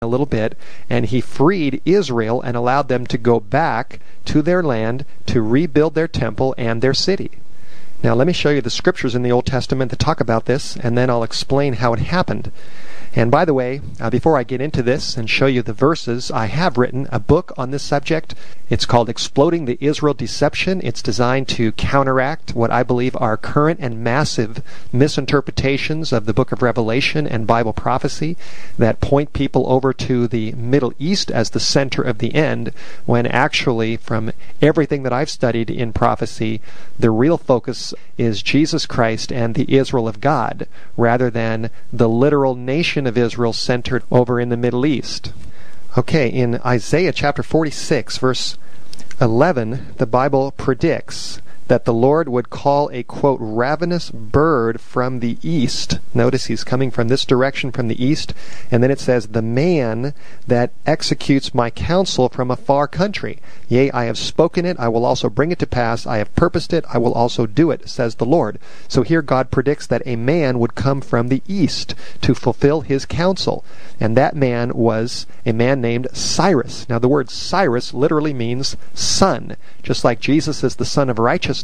a little bit, and he freed Israel and allowed them to go back to their land to rebuild their temple and their city. Now let me show you the scriptures in the Old Testament that talk about this, and then I'll explain how it happened. And by the way, before I get into this and show you the verses, I have written a book on this subject. It's called Exploding the Israel Deception. It's designed to counteract what I believe are current and massive misinterpretations of the book of Revelation and Bible prophecy that point people over to the Middle East as the center of the end, when actually, from everything that I've studied in prophecy, the real focus is Jesus Christ and the Israel of God, rather than the literal nation of Israel centered over in the Middle East. Okay, in Isaiah chapter 46, verse 11, the Bible predicts that the Lord would call a, quote, ravenous bird from the east. Notice he's coming from this direction, from the east. And then it says, the man that executes my counsel from a far country. Yea, I have spoken it, I will also bring it to pass. I have purposed it, I will also do it, says the Lord. So here God predicts that a man would come from the east to fulfill his counsel. And that man was a man named Cyrus. Now the word Cyrus literally means son. Just like Jesus is the son of righteousness,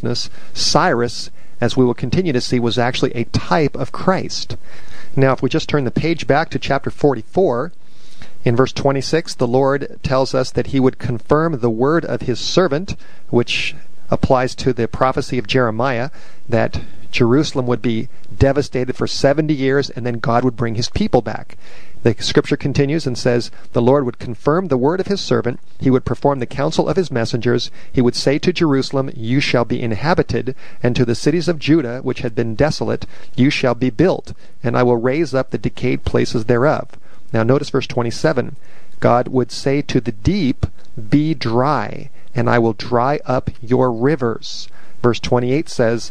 Cyrus, as we will continue to see, was actually a type of Christ. Now, if we just turn the page back to chapter 44, in verse 26, the Lord tells us that he would confirm the word of his servant, which applies to the prophecy of Jeremiah, that Jerusalem would be devastated for 70 years, and then God would bring his people back. The scripture continues and says, the Lord would confirm the word of his servant, he would perform the counsel of his messengers, he would say to Jerusalem, you shall be inhabited, and to the cities of Judah, which had been desolate, you shall be built, and I will raise up the decayed places thereof. Now notice verse 27. God would say to the deep, be dry, and I will dry up your rivers. Verse 28 says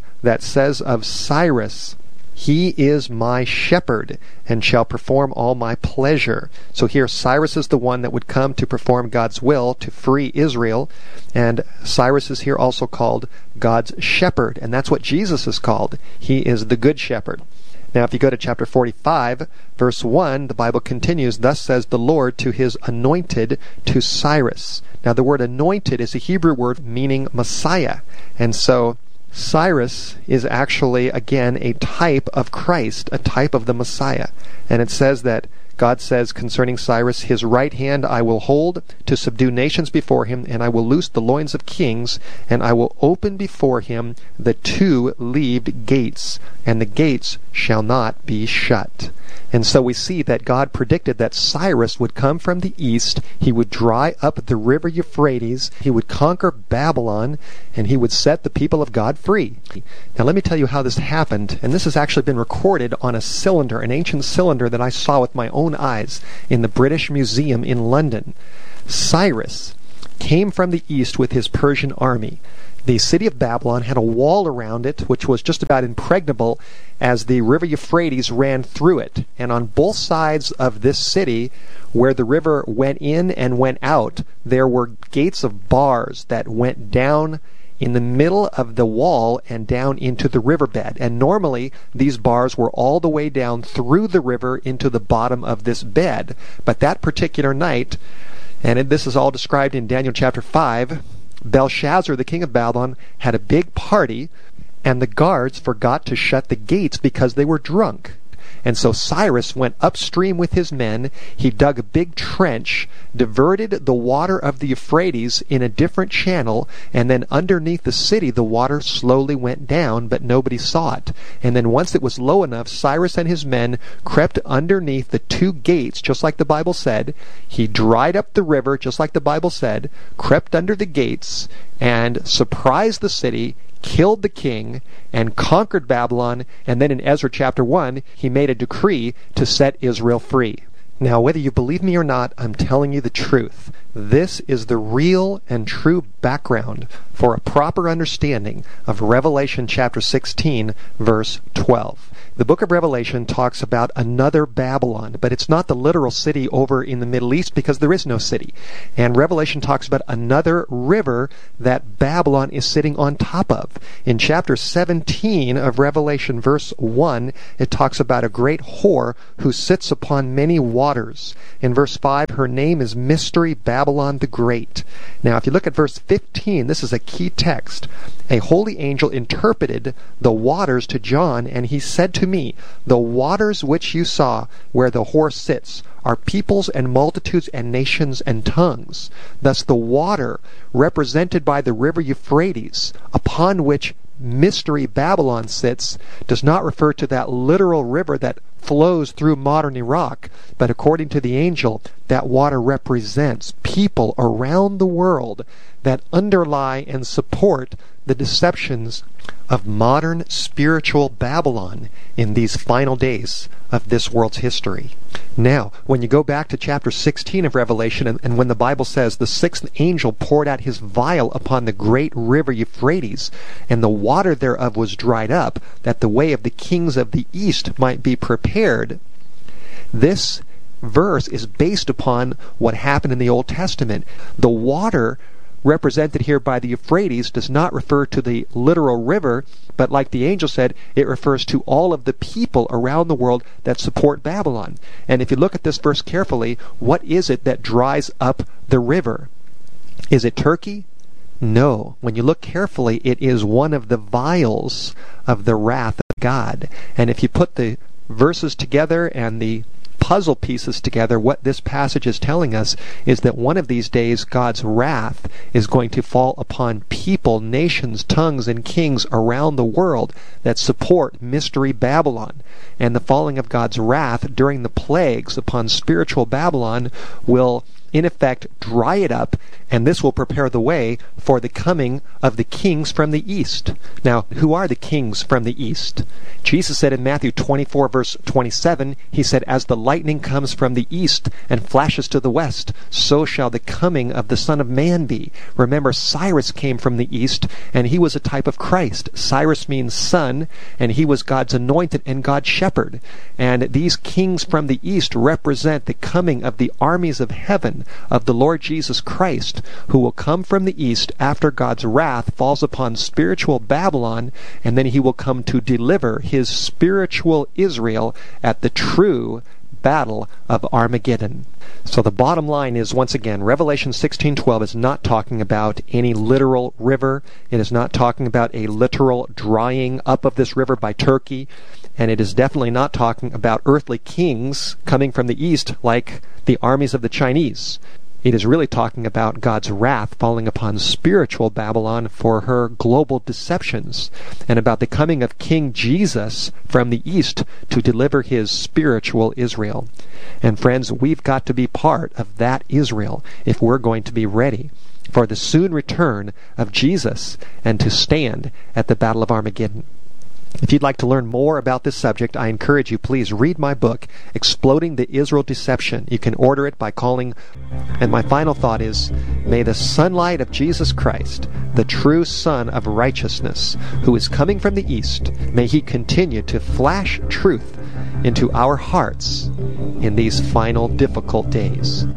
of Cyrus, he is my shepherd, and shall perform all my pleasure. So here Cyrus is the one that would come to perform God's will, to free Israel, and Cyrus is here also called God's shepherd, and that's what Jesus is called. He is the good shepherd. Now if you go to chapter 45, verse 1, the Bible continues, thus says the Lord to his anointed, to Cyrus. Now the word anointed is a Hebrew word meaning Messiah, and so Cyrus is actually, again, a type of Christ, a type of the Messiah. And it says that God says concerning Cyrus, his right hand I will hold to subdue nations before him, and I will loose the loins of kings, and I will open before him the two-leaved gates, and the gates shall not be shut. And so we see that God predicted that Cyrus would come from the east, he would dry up the river Euphrates, he would conquer Babylon, and he would set the people of God free. Now let me tell you how this happened, and this has actually been recorded on a cylinder, an ancient cylinder that I saw with my own eyes in the British Museum in London. Cyrus came from the east with his Persian army. The city of Babylon had a wall around it which was just about impregnable as the river Euphrates ran through it. And on both sides of this city, where the river went in and went out, there were gates of bars that went down in the middle of the wall and down into the riverbed. And normally these bars were all the way down through the river into the bottom of this bed. But that particular night, and this is all described in Daniel chapter 5, Belshazzar, the king of Babylon, had a big party, and the guards forgot to shut the gates because they were drunk. And so Cyrus went upstream with his men. He dug a big trench, diverted the water of the Euphrates in a different channel, and then underneath the city the water slowly went down, but nobody saw it. And then once it was low enough, Cyrus and his men crept underneath the two gates, just like the Bible said. He dried up the river, just like the Bible said, crept under the gates, and surprised the city, killed the king, and conquered Babylon, and then in Ezra chapter 1, he made a decree to set Israel free. Now, whether you believe me or not, I'm telling you the truth. This is the real and true background for a proper understanding of Revelation chapter 16, verse 12. The book of Revelation talks about another Babylon, but it's not the literal city over in the Middle East because there is no city. And Revelation talks about another river that Babylon is sitting on top of. In chapter 17 of Revelation, verse 1, it talks about a great whore who sits upon many waters. In verse 5, her name is Mystery Babylon the Great. Now, if you look at verse 15, this is a key text. A holy angel interpreted the waters to John, and he said to me, the waters which you saw where the whore sits are peoples and multitudes and nations and tongues. Thus the water represented by the river Euphrates, upon which Mystery Babylon sits, does not refer to that literal river that flows through modern Iraq, but according to the angel, that water represents people around the world that underlie and support the deceptions of modern spiritual Babylon in these final days of this world's history. Now, when you go back to chapter 16 of Revelation, and when the Bible says the sixth angel poured out his vial upon the great river Euphrates, and the water thereof was dried up, that the way of the kings of the east might be prepared, this verse is based upon what happened in the Old Testament. The water represented here by the Euphrates does not refer to the literal river, but like the angel said, it refers to all of the people around the world that support Babylon. And if you look at this verse carefully, what is it that dries up the river? Is it Turkey? No. When you look carefully, it is one of the vials of the wrath of God. And if you put the verses together and the puzzle pieces together, what this passage is telling us is that one of these days God's wrath is going to fall upon people, nations, tongues, and kings around the world that support Mystery Babylon. And the falling of God's wrath during the plagues upon spiritual Babylon will in effect dry it up, and this will prepare the way for the coming of the kings from the east. Now, who are the kings from the east? Jesus said in Matthew 24, verse 27, he said, as the lightning comes from the east and flashes to the west, so shall the coming of the Son of Man be. Remember, Cyrus came from the east, and he was a type of Christ. Cyrus means son, and he was God's anointed and God's shepherd. And these kings from the east represent the coming of the armies of heaven, of the Lord Jesus Christ, who will come from the east after God's wrath falls upon spiritual Babylon, and then he will come to deliver his spiritual Israel at the true battle of Armageddon. So the bottom line is, once again, Revelation 16:12 is not talking about any literal river. It is not talking about a literal drying up of this river by Turkey. And it is definitely not talking about earthly kings coming from the east like the armies of the Chinese. It is really talking about God's wrath falling upon spiritual Babylon for her global deceptions, and about the coming of King Jesus from the east to deliver his spiritual Israel. And friends, we've got to be part of that Israel if we're going to be ready for the soon return of Jesus and to stand at the Battle of Armageddon. If you'd like to learn more about this subject, I encourage you, please read my book, Exploding the Israel Deception. You can order it by calling. And my final thought is, may the sunlight of Jesus Christ, the true Son of righteousness, who is coming from the east, may he continue to flash truth into our hearts in these final difficult days.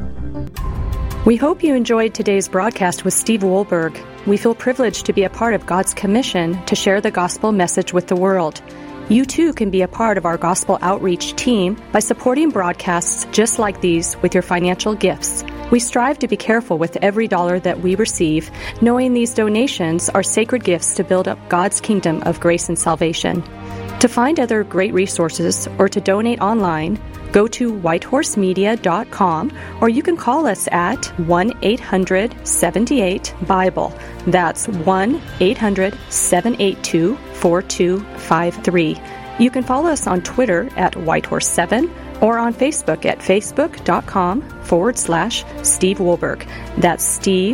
We hope you enjoyed today's broadcast with Steve Wohlberg. We feel privileged to be a part of God's commission to share the gospel message with the world. You too can be a part of our gospel outreach team by supporting broadcasts just like these with your financial gifts. We strive to be careful with every dollar that we receive, knowing these donations are sacred gifts to build up God's kingdom of grace and salvation. To find other great resources or to donate online, go to whitehorsemedia.com, or you can call us at 1-800-78-BIBLE. That's 1-800-782-4253. You can follow us on Twitter at Whitehorse7 or on Facebook at facebook.com/Steve Wohlberg. That's Steve,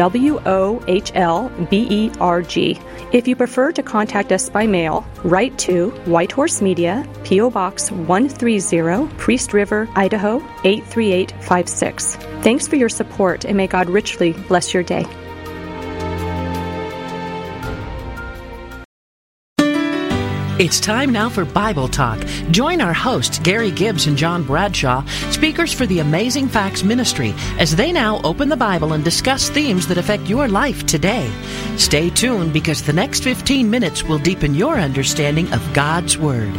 Wohlberg. If you prefer to contact us by mail, write to White Horse Media, P.O. Box 130, Priest River, Idaho 83856. Thanks for your support, and may God richly bless your day. It's time now for Bible Talk. Join our hosts, Gary Gibbs and John Bradshaw, speakers for the Amazing Facts Ministry, as they now open the Bible and discuss themes that affect your life today. Stay tuned because the next 15 minutes will deepen your understanding of God's Word.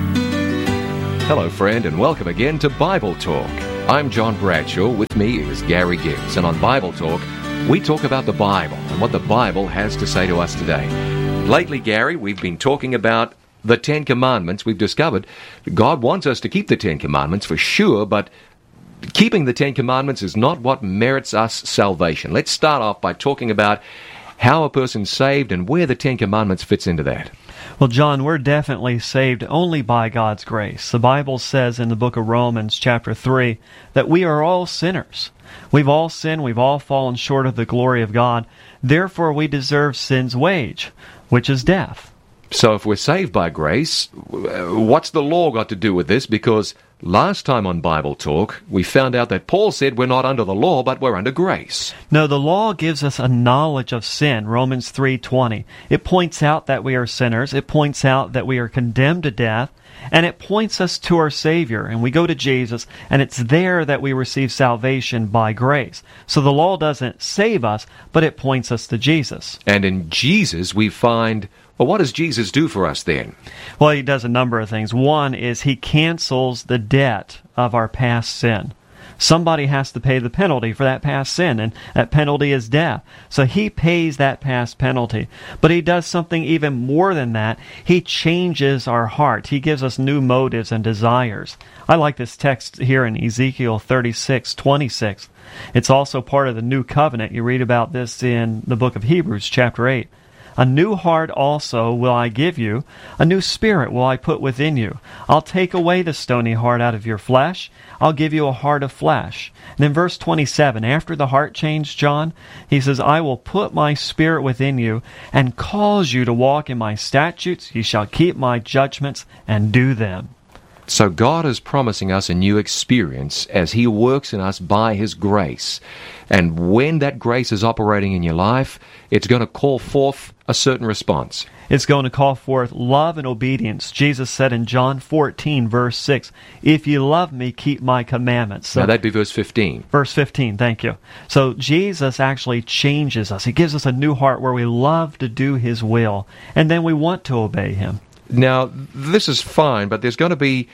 Hello, friend, and welcome again to Bible Talk. I'm John Bradshaw. With me is Gary Gibbs, and on Bible Talk, we talk about the Bible and what the Bible has to say to us today. Lately, Gary, we've been talking about the Ten Commandments. We've discovered God wants us to keep the Ten Commandments for sure, but keeping the Ten Commandments is not what merits us salvation. Let's start off by talking about how a person's saved and where the Ten Commandments fits into that. Well, John, we're definitely saved only by God's grace. The Bible says in the book of Romans, chapter 3, that we are all sinners. We've all sinned, we've all fallen short of the glory of God. Therefore, we deserve sin's wage, which is death. So if we're saved by grace, what's the law got to do with this? Because last time on Bible Talk, we found out that Paul said we're not under the law, but we're under grace. No, the law gives us a knowledge of sin, Romans 3:20. It points out that we are sinners. It points out that we are condemned to death. And it points us to our Savior. And we go to Jesus, and it's there that we receive salvation by grace. So the law doesn't save us, but it points us to Jesus. And in Jesus we find, well, what does Jesus do for us then? Well, He does a number of things. One is He cancels the debt of our past sin. Somebody has to pay the penalty for that past sin, and that penalty is death. So He pays that past penalty. But He does something even more than that. He changes our heart. He gives us new motives and desires. I like this text here in Ezekiel 36:26. It's also part of the New Covenant. You read about this in the book of Hebrews, chapter 8. A new heart also will I give you, a new spirit will I put within you. I'll take away the stony heart out of your flesh. I'll give you a heart of flesh. And in verse 27, after the heart change, John, he says, I will put my spirit within you and cause you to walk in my statutes. You shall keep my judgments and do them. So God is promising us a new experience as He works in us by His grace. And when that grace is operating in your life, it's going to call forth a certain response. It's going to call forth love and obedience. Jesus said in John 14, verse 6, if you love me, keep my commandments. So, now that'd be verse 15. Verse 15, thank you. So Jesus actually changes us. He gives us a new heart where we love to do His will, and then we want to obey Him. Now, this is fine, but there's going to be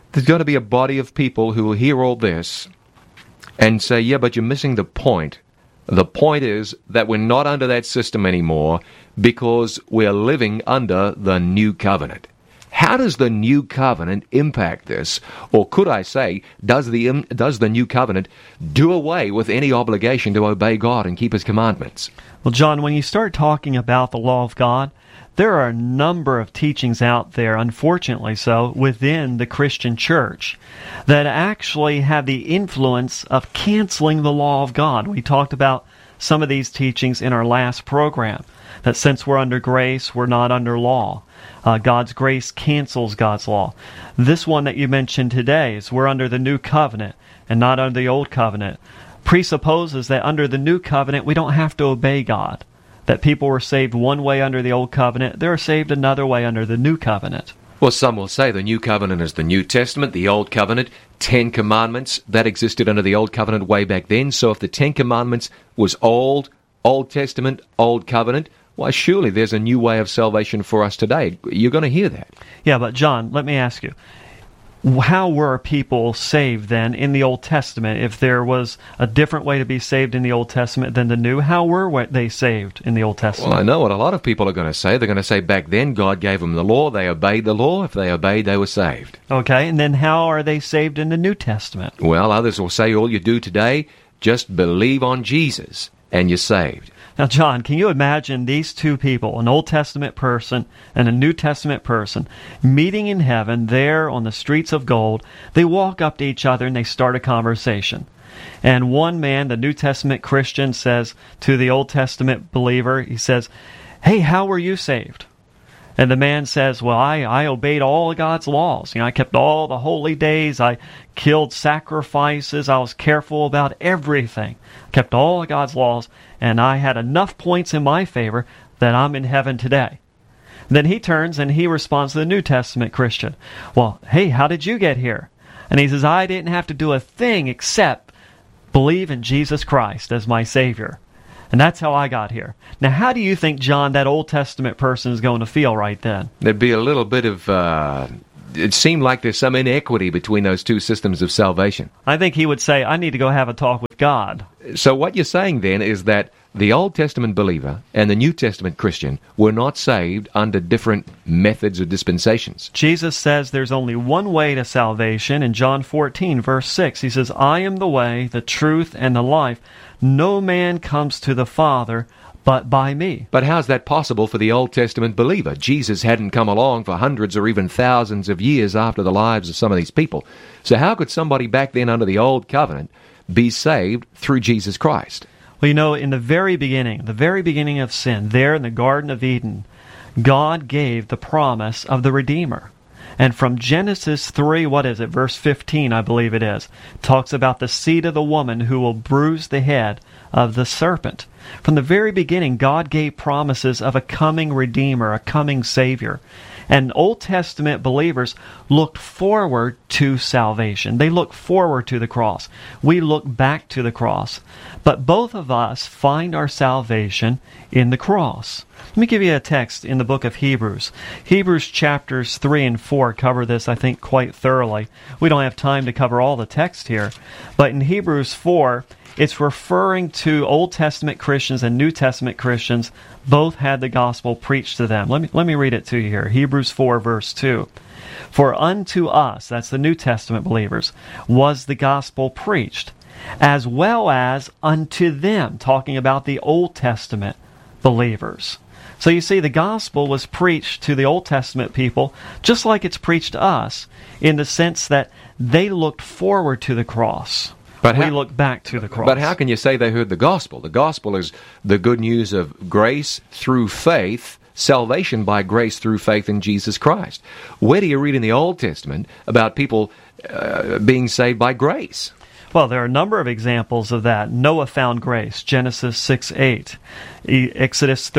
a body of people who will hear all this and say, yeah, but you're missing the point. The point is that we're not under that system anymore because we're living under the New Covenant. How does the New Covenant impact this? Or could I say, does the New Covenant do away with any obligation to obey God and keep His commandments? Well, John, when you start talking about the law of God, there are a number of teachings out there, unfortunately so, within the Christian church that actually have the influence of canceling the law of God. We talked about some of these teachings in our last program, that since we're under grace, we're not under law. God's grace cancels God's law. This one that you mentioned today is we're under the New Covenant and not under the Old Covenant. Presupposes that under the New Covenant we don't have to obey God. That people were saved one way under the Old Covenant, they're saved another way under the New Covenant. Well, some will say the New Covenant is the New Testament, the Old Covenant, 10 Commandments, that existed under the Old Covenant way back then. So if the 10 Commandments was Old Testament, Old Covenant, why surely there's a new way of salvation for us today. You're going to hear that. Yeah, but John, let me ask you, how were people saved then in the Old Testament? If there was a different way to be saved in the Old Testament than the New, how were they saved in the Old Testament? Well, I know what a lot of people are going to say. They're going to say back then God gave them the law, they obeyed the law. If they obeyed, they were saved. Okay, and then how are they saved in the New Testament? Well, others will say all you do today, just believe on Jesus and you're saved. Now, John, can you imagine these two people, an Old Testament person and a New Testament person, meeting in heaven there on the streets of gold? They walk up to each other and they start a conversation. And one man, the New Testament Christian, says to the Old Testament believer, he says, hey, how were you saved? And the man says, well, I obeyed all of God's laws. I kept all the holy days. I killed sacrifices. I was careful about everything. Kept all of God's laws. And I had enough points in my favor that I'm in heaven today. Then he turns and he responds to the New Testament Christian. Well, hey, how did you get here? And he says, I didn't have to do a thing except believe in Jesus Christ as my Savior. And that's how I got here. Now, how do you think, John, that Old Testament person is going to feel right then? There'd be a little bit of... it seemed like there's some inequity between those two systems of salvation. I think he would say, I need to go have a talk with God. So what you're saying then is that the Old Testament believer and the New Testament Christian were not saved under different methods or dispensations. Jesus says there's only one way to salvation. In John 14, verse 6, he says, I am the way, the truth, and the life. No man comes to the Father but by me. But how's that possible for the Old Testament believer? Jesus hadn't come along for hundreds or even thousands of years after the lives of some of these people. So how could somebody back then under the Old Covenant be saved through Jesus Christ? Well, you know, in the very beginning of sin, there in the Garden of Eden, God gave the promise of the Redeemer. And from Genesis 3, verse 15, I believe it is, talks about the seed of the woman who will bruise the head of the serpent. From the very beginning, God gave promises of a coming Redeemer, a coming Savior. And Old Testament believers looked forward to salvation. They looked forward to the cross. We look back to the cross. But both of us find our salvation in the cross. Let me give you a text in the book of Hebrews. Hebrews chapters 3 and 4 cover this, I think, quite thoroughly. We don't have time to cover all the text here. But in Hebrews 4, it's referring to Old Testament Christians and New Testament Christians. Both had the gospel preached to them. Let me read it to you here. Hebrews 4, verse 2. For unto us, that's the New Testament believers, was the gospel preached, as well as unto them, talking about the Old Testament believers. So you see, the gospel was preached to the Old Testament people just like it's preached to us, in the sense that they looked forward to the cross. But we look back to the cross. But how can you say they heard the gospel? The gospel is the good news of grace through faith, salvation by grace through faith in Jesus Christ. Where do you read in the Old Testament about people being saved by grace? Well, there are a number of examples of that. Noah found grace, Genesis 6:8. Exodus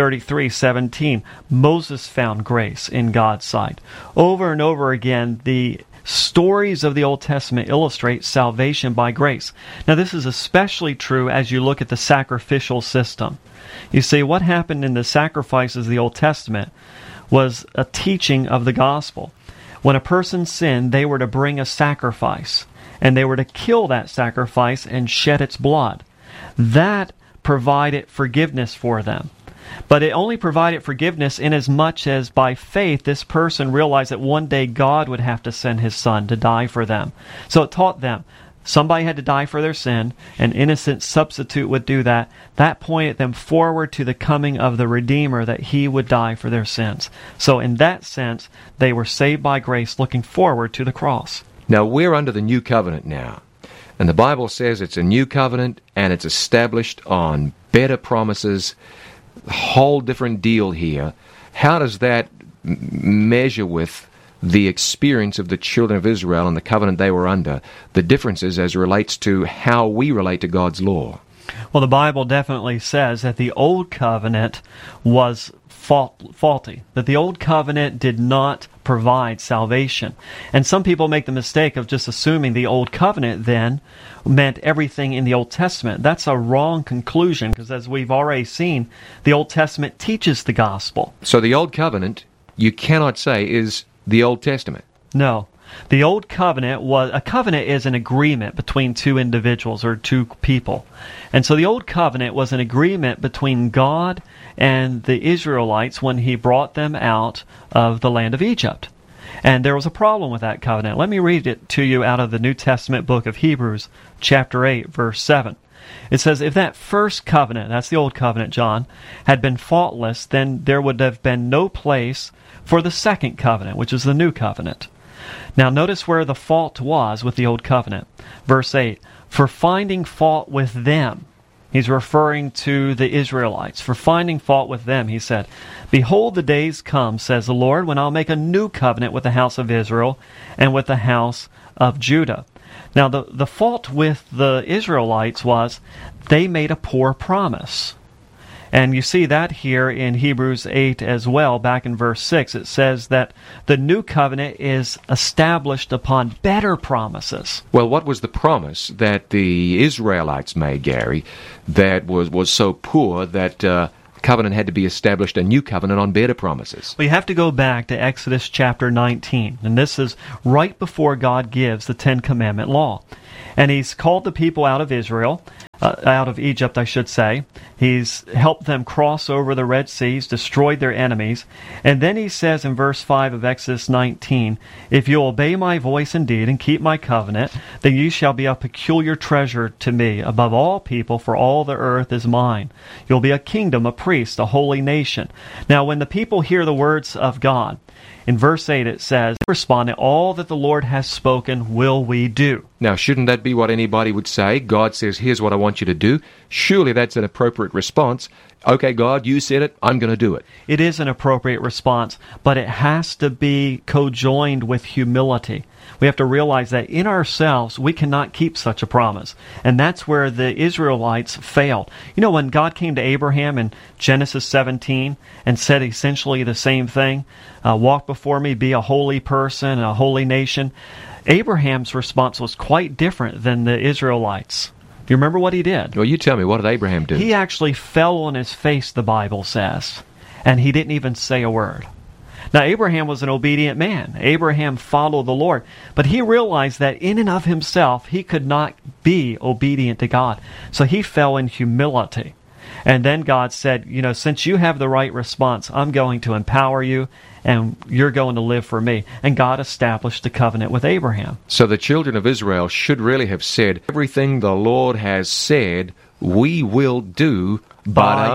33:17. Moses found grace in God's sight. Over and over again, the stories of the Old Testament illustrate salvation by grace. Now, this is especially true as you look at the sacrificial system. You see, what happened in the sacrifices of the Old Testament was a teaching of the gospel. When a person sinned, they were to bring a sacrifice, and they were to kill that sacrifice and shed its blood. That provided forgiveness for them. But it only provided forgiveness inasmuch as by faith this person realized that one day God would have to send His Son to die for them. So it taught them somebody had to die for their sin. An innocent substitute would do that. That pointed them forward to the coming of the Redeemer, that He would die for their sins. So in that sense, they were saved by grace, looking forward to the cross. Now, we're under the new covenant now. And the Bible says it's a new covenant, and it's established on better promises. A whole different deal here. How does that measure with the experience of the children of Israel and the covenant they were under, the differences as relates to how we relate to God's law? Well, the Bible definitely says that the old covenant was faulty, that the old covenant did not provide salvation. And some people make the mistake of just assuming the old covenant then meant everything in the Old Testament. That's a wrong conclusion, because as we've already seen, the Old Testament teaches the gospel. So the old covenant, you cannot say, is the Old Testament. No. The Old Covenant a covenant is an agreement between two individuals or two people. And so the Old Covenant was an agreement between God and the Israelites when He brought them out of the land of Egypt. And there was a problem with that covenant. Let me read it to you out of the New Testament book of Hebrews, chapter 8, verse 7. It says, if that first covenant, that's the Old Covenant, John, had been faultless, then there would have been no place for the second covenant, which is the New Covenant. Now notice where the fault was with the Old Covenant. Verse 8, for finding fault with them. He's referring to the Israelites. For finding fault with them, he said, behold, the days come, says the Lord, when I'll make a new covenant with the house of Israel and with the house of Judah. Now the fault with the Israelites was they made a poor promise. And you see that here in Hebrews 8 as well, back in verse 6. It says that the new covenant is established upon better promises. Well, what was the promise that the Israelites made, Gary, that was so poor that covenant had to be established, a new covenant on better promises? We have to go back to Exodus chapter 19, and this is right before God gives the Ten Commandment law. And He's called the people out of Israel, out of Egypt, I should say. He's helped them cross over the Red Seas, destroyed their enemies. And then He says in verse 5 of Exodus 19, "If you obey my voice indeed and keep my covenant, then you shall be a peculiar treasure to me above all people, for all the earth is mine. You'll be a kingdom, a priest, a holy nation." Now, when the people hear the words of God, in verse 8 it says, "Responded, all that the Lord has spoken will we do." Now, shouldn't that be what anybody would say? God says, here's what I want you to do. Surely that's an appropriate response. Okay, God, you said it, I'm going to do it. It is an appropriate response, but it has to be co-joined with humility. We have to realize that in ourselves, we cannot keep such a promise. And that's where the Israelites failed. You know, when God came to Abraham in Genesis 17 and said essentially the same thing, walk before me, be a holy person, a holy nation, Abraham's response was quite different than the Israelites. Do you remember what he did? Well, you tell me, what did Abraham do? He actually fell on his face, the Bible says, and he didn't even say a word. Now, Abraham was an obedient man. Abraham followed the Lord, but he realized that in and of himself, he could not be obedient to God. So he fell in humility. And then God said, you know, since you have the right response, I'm going to empower you, and you're going to live for me. And God established the covenant with Abraham. So the children of Israel should really have said, everything the Lord has said, we will do, but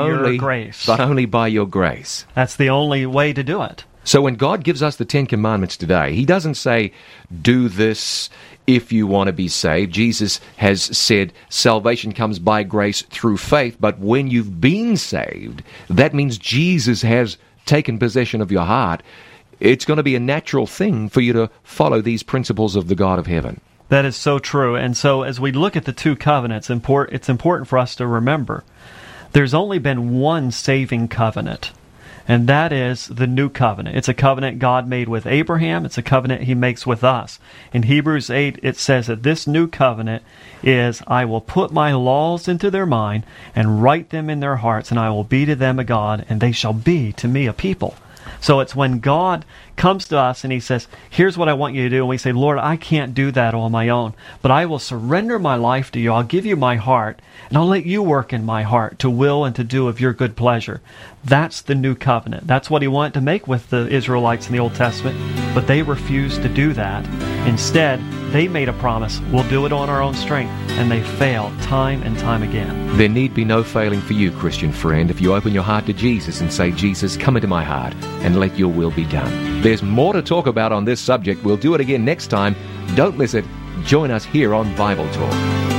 only by your grace. That's the only way to do it. So when God gives us the Ten Commandments today, He doesn't say, do this if you want to be saved. Jesus has said salvation comes by grace through faith, but when you've been saved, that means Jesus has taken possession of your heart. It's going to be a natural thing for you to follow these principles of the God of heaven. That is so true. And so as we look at the two covenants, it's important for us to remember there's only been one saving covenant. And that is the new covenant. It's a covenant God made with Abraham. It's a covenant He makes with us. In Hebrews 8, it says that this new covenant is, I will put my laws into their mind and write them in their hearts, and I will be to them a God, and they shall be to me a people. So it's when God comes to us and He says, here's what I want you to do. And we say, Lord, I can't do that on my own, but I will surrender my life to you. I'll give you my heart, and I'll let you work in my heart to will and to do of your good pleasure. That's the new covenant. That's what He wanted to make with the Israelites in the Old Testament, but they refused to do that. Instead, they made a promise, we'll do it on our own strength, and they failed time and time again. There need be no failing for you, Christian friend, if you open your heart to Jesus and say, Jesus, come into my heart and let your will be done. There's more to talk about on this subject. We'll do it again next time. Don't miss it. Join us here on Bible Talk.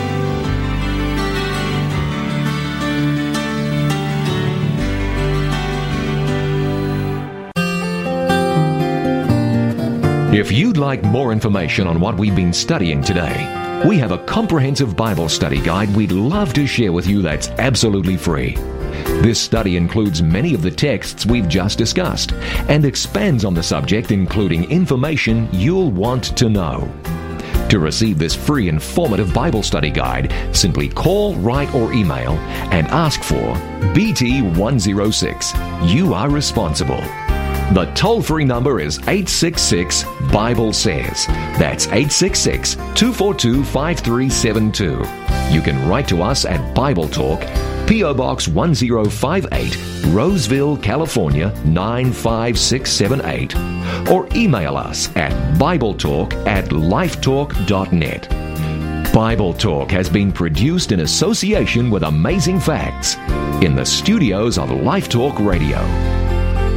If you'd like more information on what we've been studying today, we have a comprehensive Bible study guide we'd love to share with you that's absolutely free. This study includes many of the texts we've just discussed and expands on the subject, including information you'll want to know. To receive this free informative Bible study guide, simply call, write, or email and ask for BT106. You are responsible. The toll-free number is 866-BIBLE-SAYS. That's 866-242-5372. You can write to us at Bible Talk, P.O. Box 1058, Roseville, California 95678, or email us at BibleTalk@lifetalk.net. Bible Talk has been produced in association with Amazing Facts in the studios of Life Talk Radio.